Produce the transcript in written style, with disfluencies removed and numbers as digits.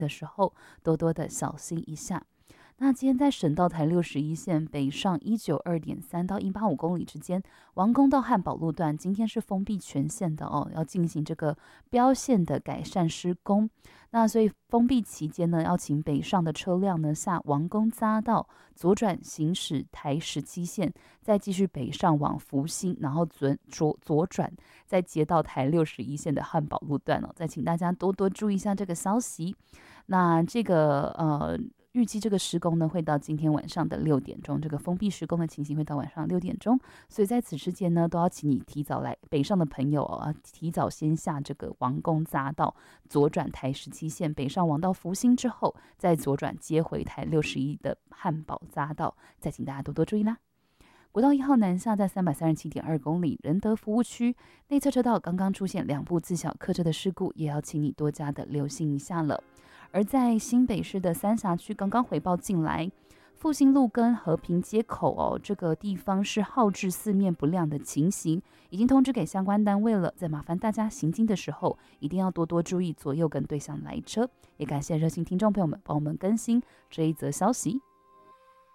的时候多多的小心一下。那今天在省道台61线北上192.3到185公里之间，王公到汉宝路段今天是封闭全线的哦，要进行这个标线的改善施工。那所以封闭期间呢，要请北上的车辆呢下王公匝道左转行驶台17线，再继续北上往福兴，然后左转再接到台61线的汉宝路段哦。再请大家多多注意一下这个消息。那这个预计这个施工呢会到今天晚上的6点钟，这个封闭施工的情形会到晚上6点钟，所以在此之间呢，都要请你提早来北上的朋友提早先下这个王公匝道，左转台17线，北上往到福兴之后，再左转接回台61的汉宝匝道，再请大家多多注意啦。国道1号南下在337.2公里仁德服务区内侧车道刚刚出现2部自小客车的事故，也要请你多加的留心一下了。而在新北市的三峡区刚刚回报进来，复兴路跟和平街口这个地方是号志四面不亮的情形，已经通知给相关单位了。再麻烦大家行经的时候，一定要多多注意左右跟对向来车。也感谢热心听众朋友们帮我们更新这一则消息。